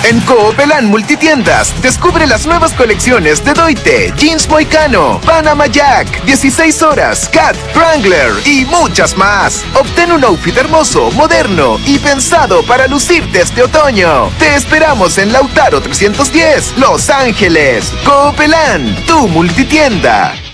En Coopelan Multitiendas, descubre las nuevas colecciones de Doite, Jeans Moicano, Panama Jack, 16 horas, Cat, Wrangler y muchas más. Obtén un outfit hermoso, moderno y pensado para lucirte este otoño. Te esperamos en Lautaro 310, Los Ángeles. Coopelan, tu multitienda.